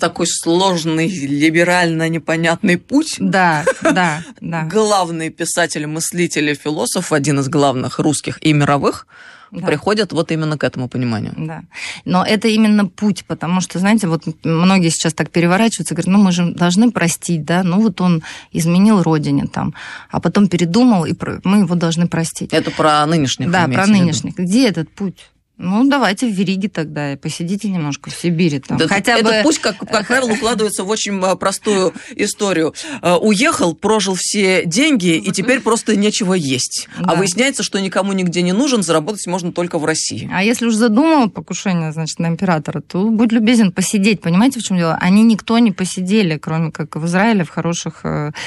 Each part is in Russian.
такой сложный, либерально непонятный путь. Да. Главный писатель, мыслитель, философ, один из главных русских и мировых, приходят вот именно к этому пониманию. Да. Но это именно путь, потому что, знаете, вот многие сейчас так переворачиваются, говорят, мы же должны простить, да, вот он изменил родине там, а потом передумал, и мы его должны простить. Это про нынешних. Да, про нынешних. Где этот путь? Давайте в Риге тогда и посидите немножко в Сибири. Там. Этот путь, как правило, укладывается в очень простую историю. Уехал, прожил все деньги, и теперь просто нечего есть. Да. А выясняется, что никому нигде не нужен, заработать можно только в России. А если уж задумал покушение, значит, на императора, то будь любезен посидеть. Понимаете, в чем дело? Они никто не посидели, кроме как в Израиле, в хороших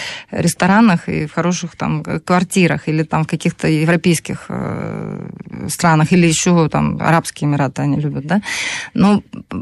ресторанах и в хороших там квартирах, или там в каких-то европейских странах, или еще там Арабские Эмираты они любят, да? Но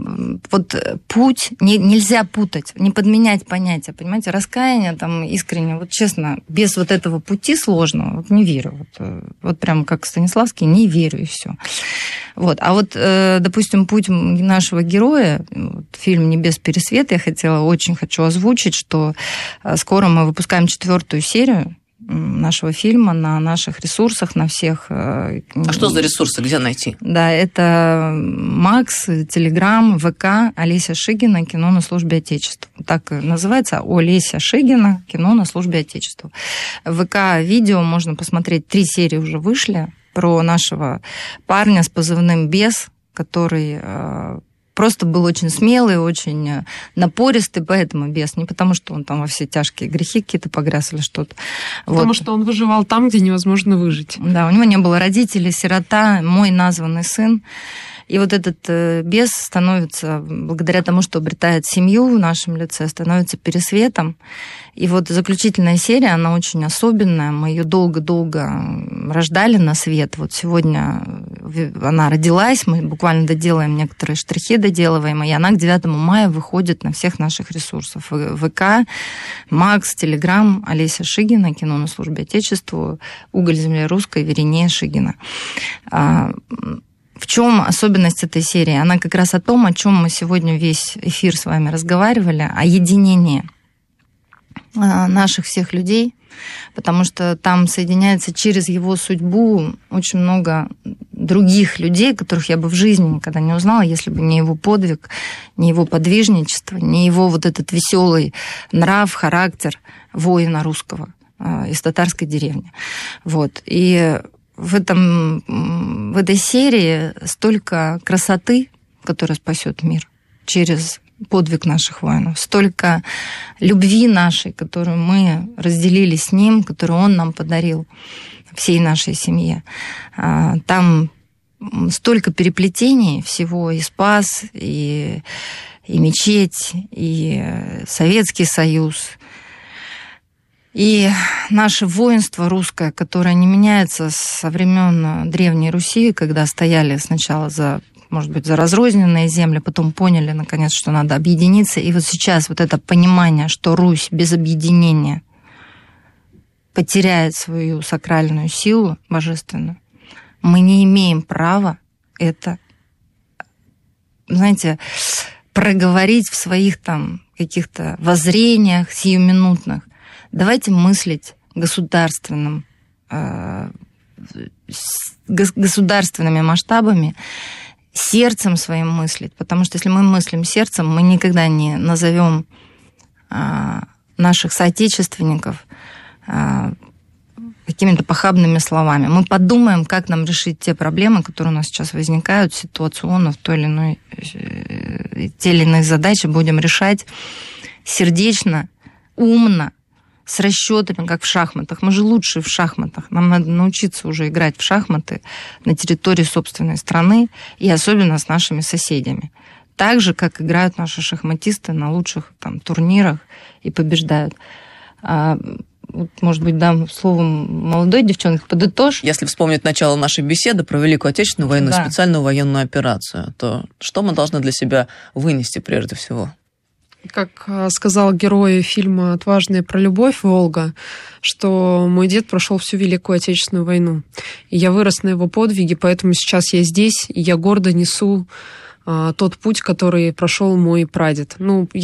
вот путь нельзя путать, не подменять понятия, понимаете? Раскаяние там искренне, вот честно, без вот этого пути сложного, вот не верю. Вот прям как Станиславский, не верю, и все. Вот. А вот, допустим, путь нашего героя, фильм «Небес пересвет», я очень хочу озвучить, что скоро мы выпускаем 4-ю серию нашего фильма на наших ресурсах, на всех. А что за ресурсы? Где найти? Да, это Макс, Телеграм, ВК, Олеся Шигина, кино на службе Отечеству. Так называется, Олеся Шигина, кино на службе Отечеству. ВК-видео можно посмотреть, 3 серии уже вышли, про нашего парня с позывным «Бес», который просто был очень смелый, очень напористый, поэтому бес. Не потому, что он там во все тяжкие грехи какие-то погряз или что-то. Потому что он выживал там, где невозможно выжить. Да, у него не было родителей, сирота, мой названный сын. И вот этот бес становится, благодаря тому, что обретает семью в нашем лице, становится пересветом. И вот заключительная серия, она очень особенная. Мы ее долго-долго рождали на свет. Вот сегодня она родилась, мы буквально доделаем некоторые штрихи, доделываем, и она к 9 мая выходит на всех наших ресурсах. ВК, Макс, Телеграм, Олеся Шигина, кино на службе Отечеству, «Уголь земли русской», Веринея Шигина. В чем особенность этой серии? Она как раз о том, о чем мы сегодня весь эфир с вами разговаривали, о единении наших всех людей, потому что там соединяется через его судьбу очень много других людей, которых я бы в жизни никогда не узнала, если бы не его подвиг, не его подвижничество, не его вот этот веселый нрав, характер воина русского из татарской деревни. Вот. И в этой серии столько красоты, которая спасет мир через подвиг наших воинов, столько любви нашей, которую мы разделили с ним, которую он нам подарил, всей нашей семье. Там столько переплетений всего, и Спас, и мечеть, и Советский Союз, и наше воинство русское, которое не меняется со времен Древней Руси, когда стояли сначала за разрозненные земли, потом поняли, наконец, что надо объединиться. И вот сейчас вот это понимание, что Русь без объединения потеряет свою сакральную силу божественную, мы не имеем права это, знаете, проговорить в своих там каких-то воззрениях сиюминутных. Давайте мыслить государственными масштабами, сердцем своим мыслить, потому что если мы мыслим сердцем, мы никогда не назовем наших соотечественников какими-то похабными словами. Мы подумаем, как нам решить те проблемы, которые у нас сейчас возникают ситуационно в той или иной, те или иные задачи будем решать сердечно, умно, с расчетами, как в шахматах. Мы же лучшие в шахматах. Нам надо научиться уже играть в шахматы на территории собственной страны и особенно с нашими соседями. Так же, как играют наши шахматисты на лучших там турнирах и побеждают. Может быть, дам слово молодой девчонке, подытожь. Если вспомнить начало нашей беседы про Великую Отечественную войну, да, специальную военную операцию, то что мы должны для себя вынести прежде всего? Как сказал герой фильма «Отважная про любовь» Волга, что мой дед прошел всю Великую Отечественную войну. И я вырос на его подвиге, поэтому сейчас я здесь, и я гордо несу тот путь, который прошел мой прадед.